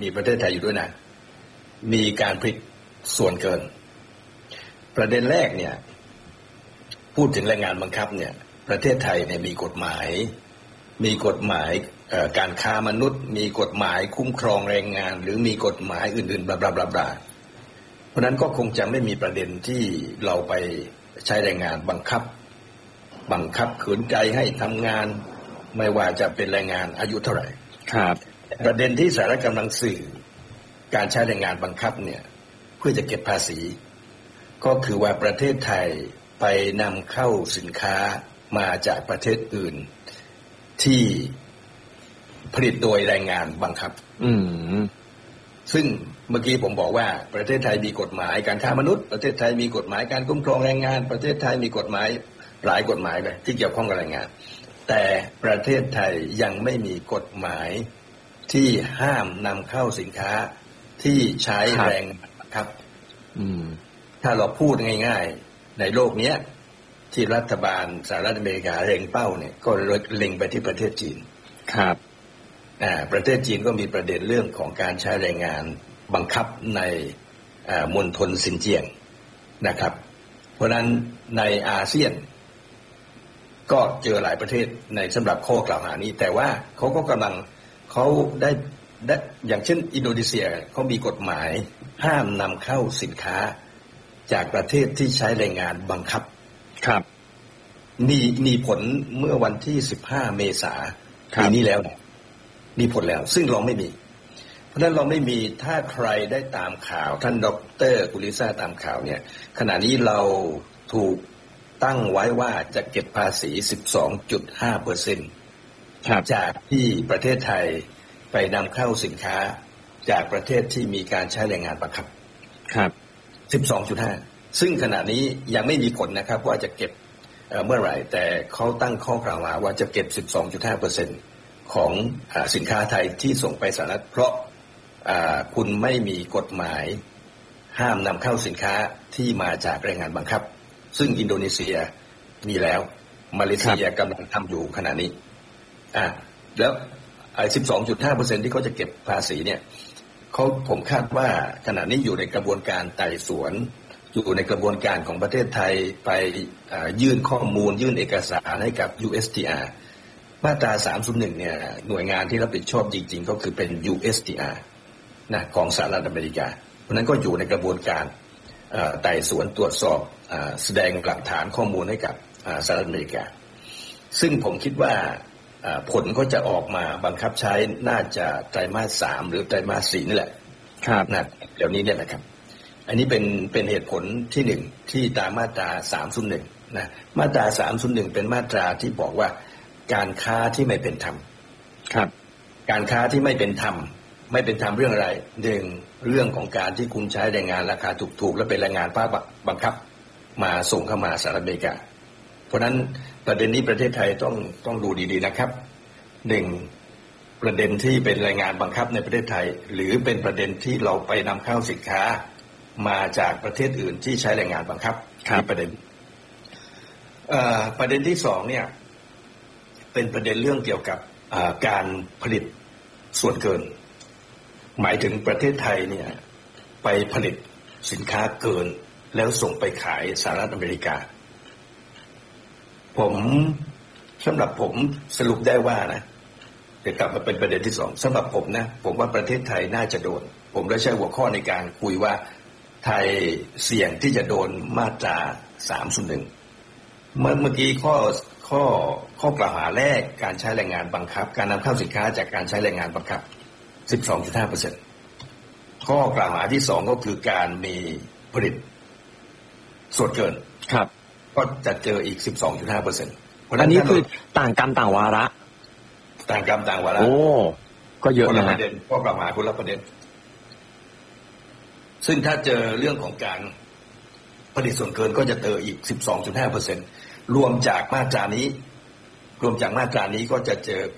มีประเทศไทยอยู่ด้วยนะมีการผลิตส่วนเกินประเด็นแรกเนี่ยพูดถึงแรงงานบังคับเนี่ยประเทศไทยเนี่ยมีกฎหมายการค้ามนุษย์มีกฎหมายคุ้มครองแรงงานหรือมีกฎหมายอื่นๆบลาบลาเพราะนั้นก็คงจะไม่มีประเด็นที่เราไปใช้แรงงานบังคับขืนใจให้ทำงานไม่ว่าจะเป็นแรงงานอายุเท่าไหร่ครับประเด็นที่สหรัฐกำลังสื่อการใช้แรงงานบังคับเนี่ยเพื่อจะเก็บภาษีก็คือว่าประเทศไทยไปนำเข้าสินค้ามาจากประเทศอื่นที่ผลิตโดยแรงงานบังคับซึ่งเมื่อกี้ผมบอกว่าประเทศไทยมีกฎหมายการค้ามนุษย์ประเทศไทยมีกฎหมายการคุ้มครองแรงงานประเทศไทยมีกฎหมายหลายกฎหมายเลยที่เกี่ยวข้องกับแรงงานแต่ประเทศไทยยังไม่มีกฎหมายที่ห้ามนำเข้าสินค้าที่ใช้แรงครับถ้าเราพูดง่ายๆในโลกนี้ที่รัฐบาลสหรัฐอเมริกาเล็งเป้าเนี่ยก็เล็งไปที่ประเทศจีนครับประเทศจีนก็มีประเด็นเรื่องของการใช้แรงงานบังคับในมณฑลซินเจียงนะครับเพราะนั้นในอาเซียนก็เจอหลายประเทศในสำหรับข้อกล่าวหานี้แต่ว่าเขาก็กำลังเขาได้อย่างเช่นอินโดนีเซียเขามีกฎหมายห้ามนำเข้าสินค้าจากประเทศที่ใช้แรงงานบังคับครับมีผลเมื่อวันที่15 เมษายนปีนี้แล้วมีผลแล้วซึ่งเราไม่มีเพราะฉะนั้นเราไม่มีถ้าใครได้ตามข่าวท่านดร.กุลิซ่าตามข่าวเนี่ยขณะนี้เราถูกตั้งไว้ว่าจะเก็บภาษี 12.5% จากที่ประเทศไทยไปนำเข้าสินค้าจากประเทศที่มีการใช้แรงงานบังคับครับ 12.5 ซึ่งขณะนี้ยังไม่มีผลนะครับว่าจะเก็บเมื่อไหร่แต่เขาตั้งข้อกล่าวหาว่าจะเก็บ 12.5% ของสินค้าไทยที่ส่งไปสหรัฐเพราะคุณไม่มีกฎหมายห้ามนำเข้าสินค้าที่มาจากแรงงานบังคับซึ่งอินโดนีเซียมีแล้วมาเลเซียกำลังทำอยู่ขณะนี้แล้ว12.5% ที่เขาจะเก็บภาษีเนี่ยผมคาดว่าขณะนี้อยู่ในกระบวนการไต่สวนอยู่ในกระบวนการของประเทศไทยไปยื่นข้อมูลยื่นเอกสารให้กับ USTR มาตรา301เนี่ยหน่วยงานที่รับผิดชอบจริงๆก็คือเป็น USTR นะของสหรัฐอเมริกาเพราะนั้นก็อยู่ในกระบวนการไต่สวนตรวจสอบแสดงหลักฐานข้อมูลให้กับสหรัฐอเมริกาซึ่งผมคิดว่าผลก็จะออกมาบังคับใช้น่าจะไตรมาส3หรือไตรมาส4นี่แหละครับนะเดี๋ยวนี้เนี่ยนะครับอันนี้เป็นเหตุผลที่1ที่ตามมาตรา301นะมาตรา301เป็นมาตราที่บอกว่าการค้าที่ไม่เป็นธรรมครับการค้าที่ไม่เป็นธรรมเรื่องอะไร1เรื่องของการที่คุณใช้แรงงานราคาถูกๆและเป็นแรงงานภาคบังคับมาส่งเข้ามาสหรัฐอเมริกาเพราะฉะนั้นประเด็นนี้ประเทศไทยต้องดูดีๆนะครับ1ประเด็นที่เป็นแรงงานบังคับในประเทศไทยหรือเป็นประเด็นที่เราไปนำเข้าสินค้ามาจากประเทศอื่นที่ใช้แรงงานบังคับประเด็นที่2เนี่ยเป็นประเด็นเรื่องเกี่ยวกับการผลิตส่วนเกินหมายถึงประเทศไทยเนี่ยไปผลิตสินค้าเกินแล้วส่งไปขายสหรัฐอเมริกาสำหรับผมสรุปได้ว่านะเดี๋ยวกลับมาเป็นประเด็นที่2สำหรับผมนะผมว่าประเทศไทยน่าจะโดนผมได้ใช้หัวข้อในการคุยว่าไทยเสี่ยงที่จะโดนมาตรา301เมื่อกี้ข้อกล่าวหาแรกการใช้แรงงานบังคับการนำเข้าสินค้าจากการใช้แรงงานบังคับ 12.5% ข้อกล่าวหาที่2ก็คือการมีผลิตส่วนเกินครับก็จะเจออีก 12.5% อันนี้คือต่างกรรมต่างวาระโอ้ก็เยอะนะประเด็นข้อกล่าวหาคนละประเด็นซึ่งถ้าเจอเรื่องของการผลิตส่วนเกินก็จะเจออีก 12.5% รวมจากมาตรานี้ก็จะเจอไป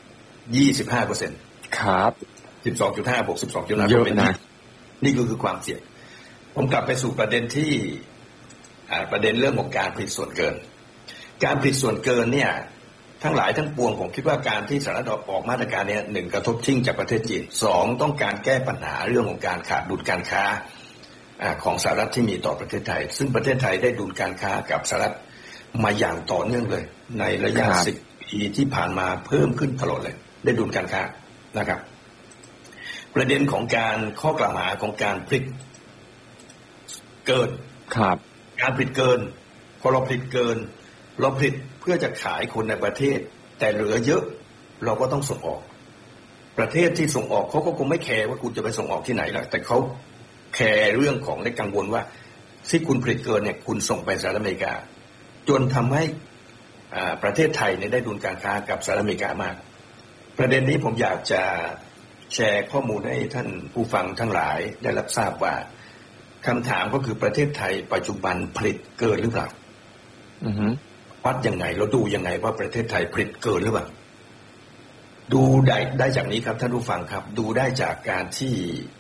25% ครับ 12.5 บวก 12.5 เยอะนะนี่คือความเสี่ยงผมกลับไปสู่ประเด็นที่ประเด็นเรื่องของการผลิตส่วนเกินการผลิตส่วนเกินเนี่ยทั้งหลายทั้งปวงผมคิดว่าการที่สหรัฐออกมาตรการนี้หนึ่งกระทบชิ่งจากประเทศจีนสองต้องการแก้ปัญหาเรื่องของการขาดดุลการค้าของสหรัฐที่มีต่อประเทศไทยซึ่งประเทศไทยได้ดุลการค้ากับสหรัฐมาอย่างต่อเนื่องเลยในระยะ10 ปีที่ผ่านมาเพิ่มขึ้นตลอดเลยได้ดุลการค้านะครับประเด็นของการข้อกล่าวหาของการผลิตเกินการผลิตเกินพอเราผลิตเกินเราผลิตเพื่อจะขายคนในประเทศแต่เหลือเยอะเราก็ต้องส่งออกประเทศที่ส่งออกเขาก็คงไม่แคร์ว่าคุณจะไปส่งออกที่ไหนหรอกแต่เขาแคร์เรื่องของในกังวลว่าที่คุณผลิตเกินเนี่ยคุณส่งไปสหรัฐอเมริกาจนทำให้ประเทศไทยเนี่ยได้ดุลการค้ากับสหรัฐอเมริกามากประเด็นนี้ผมอยากจะแชร์ข้อมูลให้ท่านผู้ฟังทั้งหลายได้รับทราบว่าคำถามก็คือประเทศไทยปัจจุบันผลิตเกินหรือเปล่าวัดยังไงเราดูยังไงว่าประเทศไทยผลิตเกินหรือเปล่าดูได้จากนี้ครับท่านผู้ฟังครับดูได้จากการที่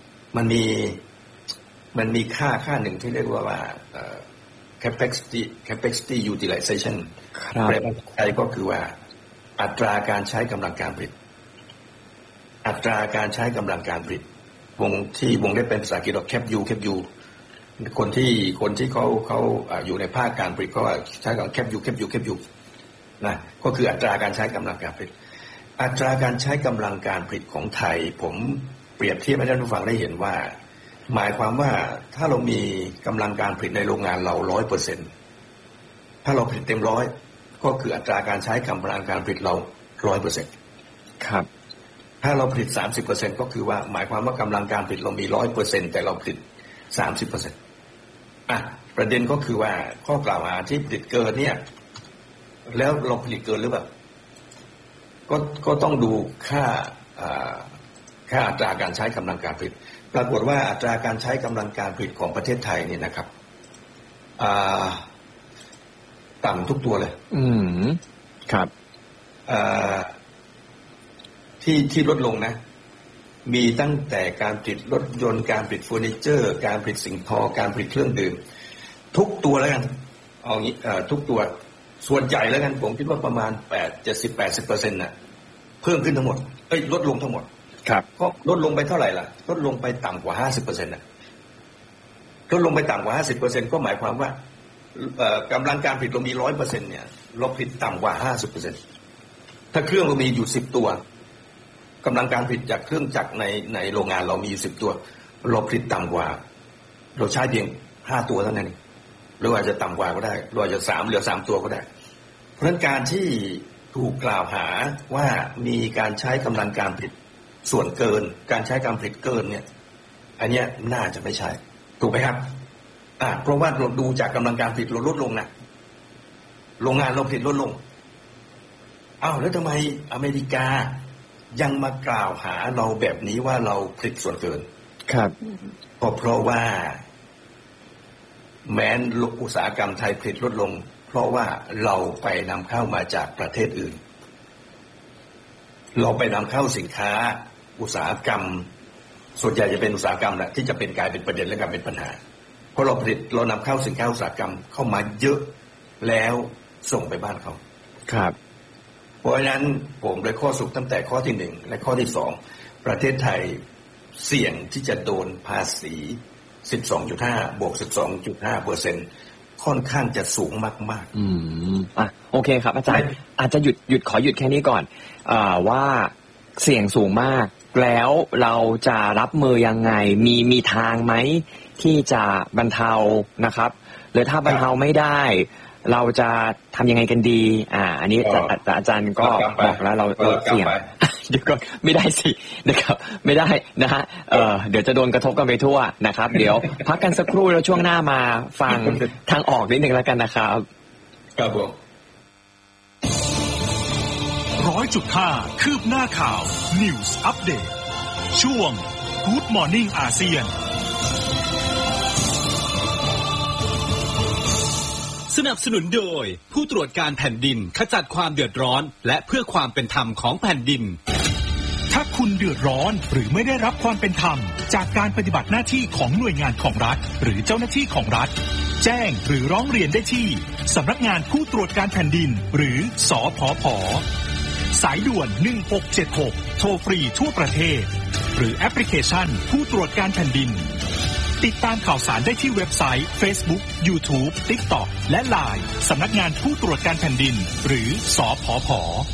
มันมีค่าหนึ่งที่เรียกว่า capacity utilization แปลเป็นไทยก็คือว่าอัตราการใช้กำลังการผลิตอัตราการใช้กำลังการผลิตวงได้เป็นภาษาอังกฤษว่า cap u คนที่เขาอยู่ในภาคการผลิตก็ใช้คำ cap u นะก็คืออัตราการใช้กำลังการผลิตอัตราการใช้กำลังการผลิตของไทยผมเปรียบเทียบให้ท่านผู้ฟังได้เห็นว่าหมายความว่าถ้าเรามีกำลังการผลิตในโรงงานเรา 100% ถ้าเราผลิตเต็ม100ก็คืออัตราการใช้กำลังการผลิตเรา 100% ครับถ้าเราผลิต 30% ก็คือว่าหมายความว่ากำลังการผลิตเรามี 100% แต่เราผลิต 30% ประเด็นก็คือว่าข้อกล่าวหาที่ผลิตเกินเนี่ยแล้วเราผลิตเกินหรือเปล่าก็ต้องดูค่าอัตราการใช้กำลังการผลิตปรากฏว่าอัตราการใช้กำลังการผลิตของประเทศไทยนี่นะครับต่ำทุกตัวเลยครับที่ลดลงนะมีตั้งแต่การผลิตรถยนต์การผลิตเฟอร์นิเจอร์การผลิตสิ่งทอการผลิตเครื่องดื่มทุกตัวแล้วกันเอางี้ทุกตัวส่วนใหญ่แล้วกันผมคิดว่าประมาณ70-80% น่ะเพิ่มขึ้นทั้งหมดลดลงทั้งหมดครับก็ลดลงไปเท่าไหร่ล่ะลดลงไปต่ำกว่า 50% น่ะลดลงไปต่ำกว่า 50% ก็หมายความว่ากำลังการผลิตเรามี 100% เนี่ยเราผลิตต่ำกว่า 50% ถ้าเครื่องเรามีอยู่10ตัวกำลังการผลิตจากเครื่องจักรในโรงงานเรามีอยู่10ตัวเราผลิตต่ำกว่าเราใช้เพียง5ตัวเท่านั้นหรืออาจจะต่ำกว่าก็ได้หรืออาจจะเหลือ3ตัวก็ได้เพราะฉะนั้นการที่ถูกกล่าวหาว่ามีการใช้กำลังการผลิตส่วนเกินการใช้การผลิตเกินเนี่ยอันนี้น่าจะไม่ใช่ถูกไหมครับเพราะว่าเราดูจากกำลังการผลิตเราลดลงนะโรงงานเราผลิตลดลงแล้วทำไมอเมริกายังมากล่าวหาเราแบบนี้ว่าเราผลิตส่วนเกินครับก็เพราะว่าแม้นอุตสาหกรรมไทยผลิตลดลงเพราะว่าเราไปนำเข้ามาจากประเทศอื่นเราไปนำเข้าสินค้าอุตสาหกรรมส่วนใหญ่จะเป็นอุตสาหกรรมแหละที่จะเป็นกลายเป็นประเด็นและกลายเป็นปัญหาเพราะเรานำเข้าสินค้าอุตสาหกรรมเข้ามาเยอะแล้วส่งไปบ้านเขาครับเพราะฉะนั้นผมเลยข้อสรุปตั้งแต่ข้อที่1และข้อที่2ประเทศไทยเสี่ยงที่จะโดนภาษี 12.5 บวก 12.5% ค่อนข้างจะสูงมากโอเคครับอาจารย์อาจจะขอหยุดแค่นี้ก่อนว่าเสี่ยงสูงมากแล้วเราจะรับมือยังไงมีทางไหมที่จะบรรเทานะครับหรือถ้าบรรเทาไม่ได้เราจะทำยังไงกันดีอันนี้อาจารย์ก็บอกแล้วเราเสี่ยงเดี๋ยวก็ไม่ได้สินะครับไม่ได้นะฮะเดี๋ยวจะโดนกระทบกันไปทั่วนะครับเดี๋ยวพักกันสักครู่แล้วช่วงหน้ามาฟังทางออกนิดนึงแล้วกันนะครับครับผม 100.5 คืบหน้าข่าว News Update ช่วง Good Morning อาเซียนสนับสนุนโดยผู้ตรวจการแผ่นดินขจัดความเดือดร้อนและเพื่อความเป็นธรรมของแผ่นดินถ้าคุณเดือดร้อนหรือไม่ได้รับความเป็นธรรมจากการปฏิบัติหน้าที่ของหน่วยงานของรัฐหรือเจ้าหน้าที่ของรัฐแจ้งหรือร้องเรียนได้ที่สำนักงานผู้ตรวจการแผ่นดินหรือสผผ.สายด่วน1676โทรฟรีทั่วประเทศหรือแอปพลิเคชันผู้ตรวจการแผ่นดินติดตามข่าวสารได้ที่เว็บไซต์ Facebook YouTube TikTok และ LINE สำนักงานผู้ตรวจการแผ่นดินหรือสผผ.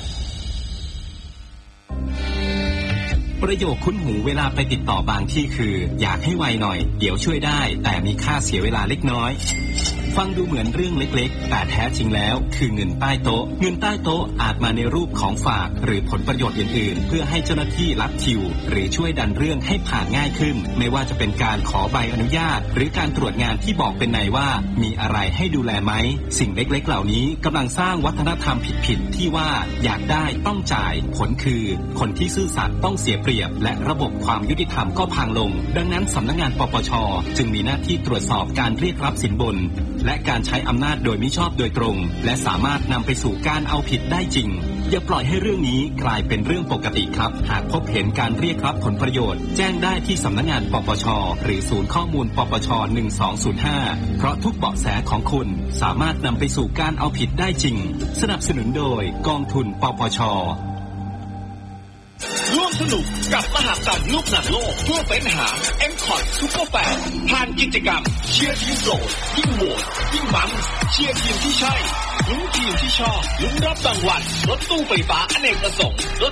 ประโยคคุ้นหูเวลาไปติดต่อบางที่คืออยากให้ไวหน่อยเดี๋ยวช่วยได้แต่มีค่าเสียเวลาเล็กน้อยฟังดูเหมือนเรื่องเล็กๆแต่แท้จริงแล้วคือเงินใต้โต๊ะเงินใต้โต๊ะอาจมาในรูปของฝากหรือผลประโยชน์อื่นๆเพื่อให้เจ้าหน้าที่ลัดคิวหรือช่วยดันเรื่องให้ผ่านง่ายขึ้นไม่ว่าจะเป็นการขอใบอนุญาตหรือการตรวจงานที่บอกเป็นในว่ามีอะไรให้ดูแลไหมสิ่งเล็กๆเหล่านี้กำลังสร้างวัฒนธรรมผิดๆที่ว่าอยากได้ต้องจ่ายผลคือคนที่ซื่อสัตย์ต้องเสียเปรียบและระบบความยุติธรรมก็พังลงดังนั้นสำนักงานปปช.จึงมีหน้าที่ตรวจสอบการเรียกรับสินบนและการใช้อำนาจโดยมิชอบโดยตรงและสามารถนำไปสู่การเอาผิดได้จริงอย่าปล่อยให้เรื่องนี้กลายเป็นเรื่องปกติครับหากพบเห็นการเรียกรับผลประโยชน์แจ้งได้ที่สำนักงานปปช.หรือศูนย์ข้อมูลปปช. 1205เพราะทุกเบาะแสของคุณสามารถนำไปสู่การเอาผิดได้จริงสนับสนุนโดยกองทุนปปช. ร่วมสนุกกับมหกรรมลูกหนังโลกเพื่อเป็นหา M-Cot Super Fan ผ่านกิจกรรมเชียร์ทีมโปรดยิ่งโหวตยิ่งมันเชียร์ทีมที่ใช่ลุ้นทีมที่ชอบลุ้นรับรางวัลรถตู้ไฟฟ้าอเนกประสงค์